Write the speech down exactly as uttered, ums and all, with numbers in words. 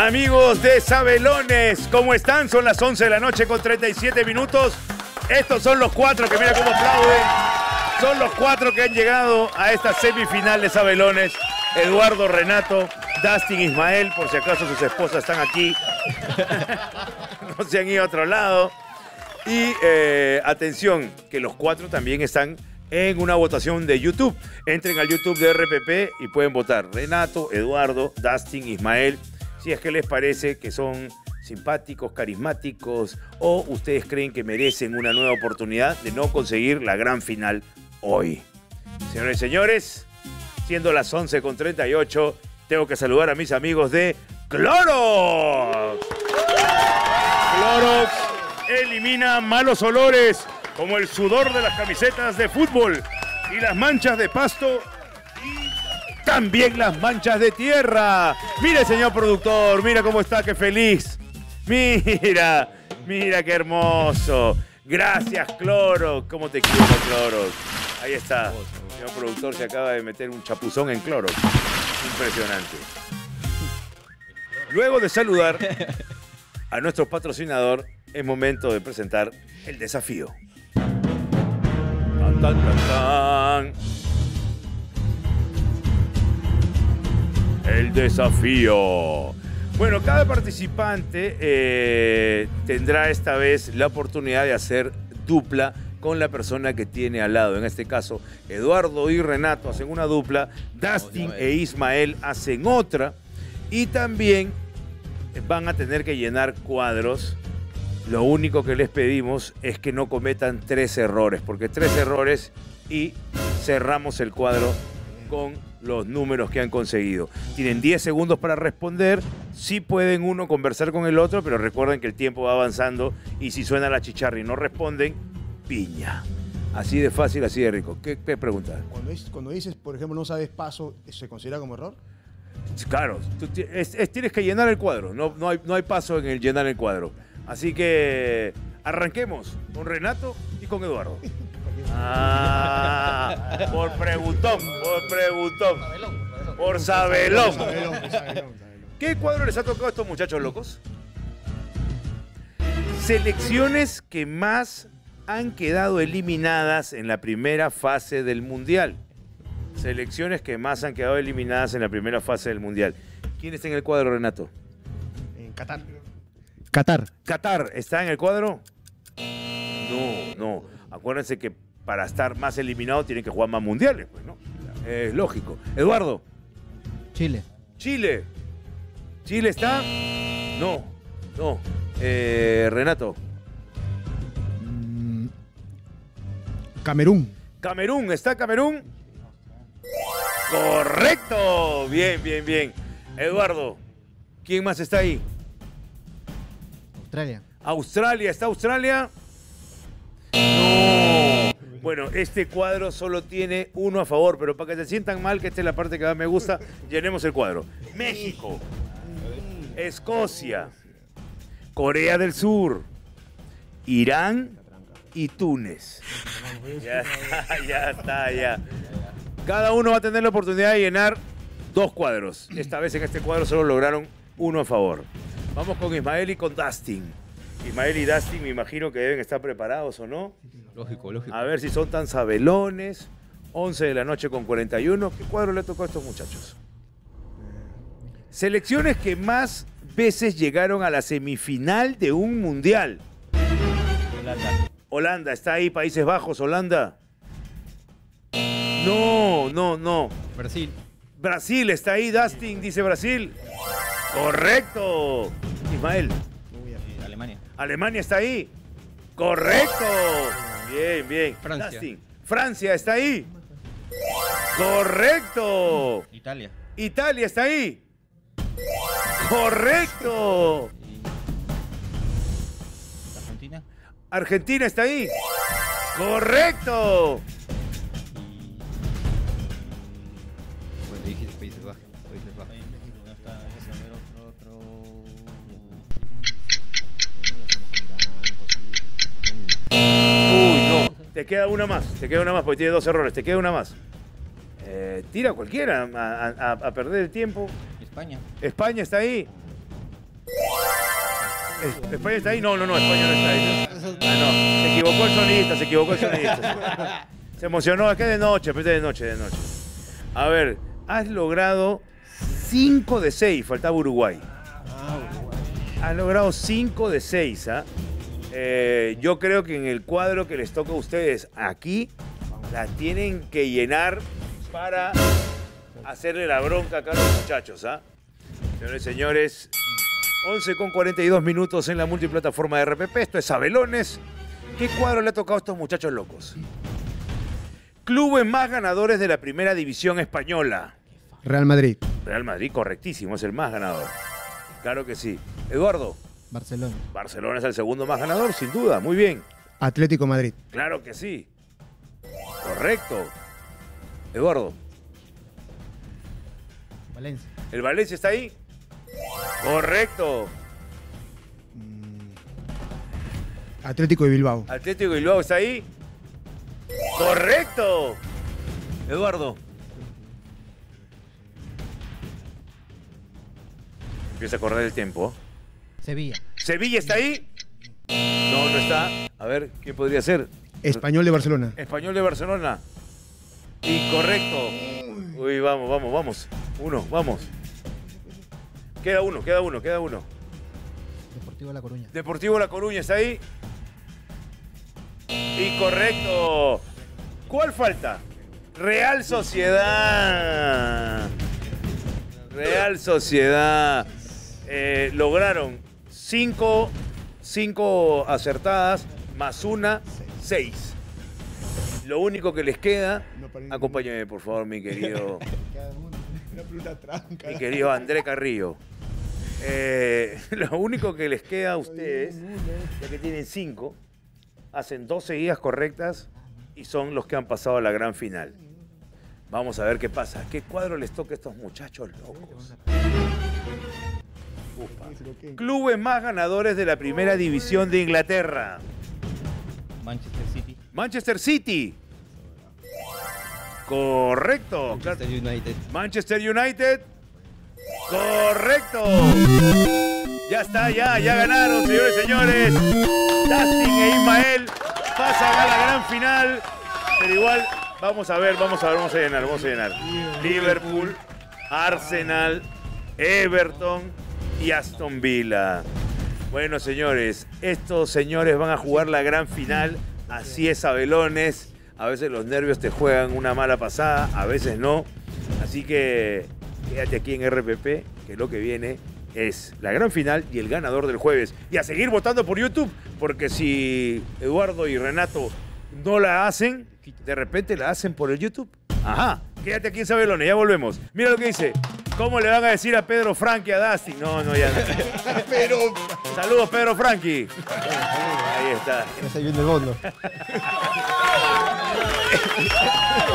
Amigos de Sabelones, ¿cómo están? Son las once de la noche con treinta y siete minutos. Estos son los cuatro que mira cómo aplauden. Son los cuatro que han llegado a esta semifinal de Sabelones. Eduardo, Renato, Dustin, Ismael, por si acaso sus esposas están aquí. No se han ido a otro lado. Y eh, atención, que los cuatro también están en una votación de YouTube. Entren al YouTube de R P P y pueden votar. Renato, Eduardo, Dustin, Ismael. Si es que les parece que son simpáticos, carismáticos o ustedes creen que merecen una nueva oportunidad de no conseguir la gran final hoy. Señores y señores, siendo las once con treinta y ocho, tengo que saludar a mis amigos de Clorox. Clorox elimina malos olores como el sudor de las camisetas de fútbol y las manchas de pasto y también las manchas de tierra. Mira, señor productor, mira cómo está, qué feliz. Mira, mira qué hermoso. Gracias, Clorox. ¿Cómo te quiero, Clorox? Ahí está. El señor productor se acaba de meter un chapuzón en Clorox. Impresionante. Luego de saludar a nuestro patrocinador, es momento de presentar el desafío. Tan, tan, tan, tan. El desafío. Bueno, cada participante eh, tendrá esta vez la oportunidad de hacer dupla con la persona que tiene al lado. En este caso, Eduardo y Renato hacen una dupla, Dustin e Ismael hacen otra y también van a tener que llenar cuadros. Lo único que les pedimos es que no cometan tres errores, porque tres errores y cerramos el cuadro con los números que han conseguido. Tienen diez segundos para responder. Sí pueden uno conversar con el otro, pero recuerden que el tiempo va avanzando y si suena la chicharra y no responden, piña. Así de fácil, así de rico. ¿Qué, qué pregunta? Cuando, es, cuando dices, por ejemplo, no sabes paso, ¿se considera como error? Claro, tú es, es, tienes que llenar el cuadro. No, no, hay, no hay paso en el llenar el cuadro. Así que arranquemos con Renato y con Eduardo. Ah, por preguntón, por preguntón, por sabelón. ¿Qué cuadro les ha tocado a estos muchachos locos? Selecciones que más han quedado eliminadas en la primera fase del Mundial. Selecciones que más han quedado eliminadas en la primera fase del Mundial. ¿Quién está en el cuadro, Renato? En Qatar. Qatar. ¿Qatar está en el cuadro? No, no. Acuérdense que para estar más eliminado tienen que jugar más mundiales, pues, ¿no? Es lógico. Eduardo. Chile. Chile. ¿Chile está? No, no. Eh, Renato. Mm, Camerún. Camerún. ¿Está Camerún? Correcto. Bien, bien, bien. Eduardo. ¿Quién más está ahí? Australia. Australia. ¿Está Australia? No. Bueno, este cuadro solo tiene uno a favor, pero para que se sientan mal, que esta es la parte que más me gusta, llenemos el cuadro. México, Escocia, Corea del Sur, Irán y Túnez. Ya está, ya está, ya. Cada uno va a tener la oportunidad de llenar dos cuadros. Esta vez en este cuadro solo lograron uno a favor. Vamos con Ismael y con Dustin. Ismael y Dustin me imagino que deben estar preparados, ¿o no? Lógico, lógico. A ver si son tan sabelones. once de la noche con cuarenta y uno. ¿Qué cuadro le tocó a estos muchachos? Selecciones que más veces llegaron a la semifinal de un mundial. Holanda. Holanda, ¿está ahí? Países Bajos, Holanda. No, no, no. Brasil. Brasil, ¿está ahí? Dustin dice Brasil. Correcto. Ismael. Eh, Alemania. Alemania está ahí. Correcto. Bien, bien. Francia. Dustin. Francia está ahí. Correcto. Italia. Italia está ahí. Correcto. Y Argentina. Argentina está ahí. Correcto. Y bueno, dijiste Países Bajos. Países Bajos. No está, ese, a ver, otro, Uy, no. Te queda una más. Te queda una más porque tiene dos errores. Te queda una más. Eh, tira cualquiera a, a- a perder el tiempo. España. España está ahí. Es- ¿España está ahí? No, no, no, España no está ahí. Ah, no, se equivocó el sonista, se equivocó el sonista. Se emocionó, es que de noche, pues de noche, de noche. A ver, has logrado cinco de seis, faltaba Uruguay. Has logrado cinco de seis, ¿ah? Eh, yo creo que en el cuadro que les toca a ustedes aquí, la tienen que llenar para hacerle la bronca acá a los muchachos, ¿ah? Señores y señores, once con cuarenta y dos minutos en la multiplataforma de R P P. Esto es Abelones. ¿Qué cuadro le ha tocado a estos muchachos locos? Clubes más ganadores de la primera división española. Real Madrid. Real Madrid, correctísimo, es el más ganador. Claro que sí. Eduardo, Barcelona. Barcelona es el segundo más ganador, sin duda. Muy bien. Atlético Madrid. Claro que sí. Correcto. Eduardo, Valencia. ¿el Valencia está ahí? Correcto. Atlético de Bilbao. ¿Atlético de Bilbao está ahí? ¡Correcto! Eduardo. Empieza a correr el tiempo. Sevilla. ¿Sevilla está ahí? No, no está. A ver, ¿qué podría ser? Español de Barcelona. Español de Barcelona. Incorrecto. Uy, vamos, vamos, vamos. Uno, vamos. Queda uno, queda uno, queda uno. Deportivo La Coruña. Deportivo La Coruña está ahí. Incorrecto. ¿Cuál falta? Real Sociedad. Real Sociedad. Eh, lograron cinco, cinco acertadas más una, seis. Lo único que les queda, acompáñame por favor, mi querido, Una pregunta tranca. mi querido André Carrillo. Eh, lo único que les queda a ustedes, ya que tienen cinco, hacen dos seguidas correctas y son los que han pasado a la gran final. Vamos a ver qué pasa. ¿Qué cuadro les toca a estos muchachos locos? Ufa. Clubes más ganadores de la primera división de Inglaterra. Manchester City. Manchester City. Correcto. Manchester United. Manchester United. Correcto. Ya está, ya, ya ganaron, señores y señores. Dustin e Ismael pasan a la gran final. Pero igual, vamos a ver, vamos a ver, vamos a llenar, vamos a llenar. Liverpool, Arsenal, Everton y Aston Villa. Bueno, señores, estos señores van a jugar la gran final. Así es, Abelones. A veces los nervios te juegan una mala pasada, a veces no. Así que quédate aquí en R P P, que lo que viene es la gran final y el ganador del jueves. Y a seguir votando por YouTube, porque si Eduardo y Renato no la hacen, de repente la hacen por el YouTube. Ajá, quédate aquí en Abelones, ya volvemos. Mira lo que dice. ¿Cómo le van a decir a Pedro Franqui a Dustin? No, no, ya no. Pero. Saludos, Pedro Franqui. Ahí está. Desayuno de bono.